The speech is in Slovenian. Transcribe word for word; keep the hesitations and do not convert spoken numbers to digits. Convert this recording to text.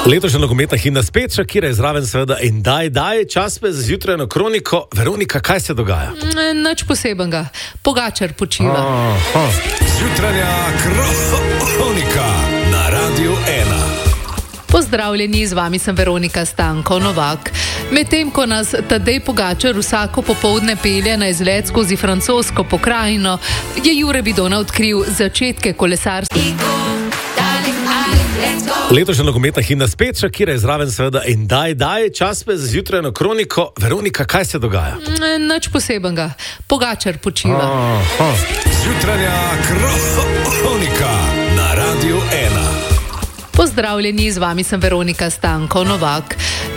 Letošnja nogometna himna spet, Shakira je zraven seveda in daj, daj, čas pa za zjutrajno kroniko. Veronika, kaj se dogaja? Nič posebenega. Pogačar počiva. Aha. Zjutrajna kronika na Radiu ena. Pozdravljeni, z vami sem Veronika Stanko Novak. Medtem ko nas Tadej Pogačar vsako popoldne pelje na izlet skozi francosko pokrajino, je Jure Vidona odkril začetke kolesarstva. Letošnja nogometna himna spet, Shakira je zraven seveda in daj, daj, čas pa za zjutrajno kroniko. Veronika, kaj se dogaja? Nič posebenega. Pogačar počiva. Aha. Zjutrajna kronika na Radiu ena. Pozdravljeni, z vami sem Veronika Stanko Novak.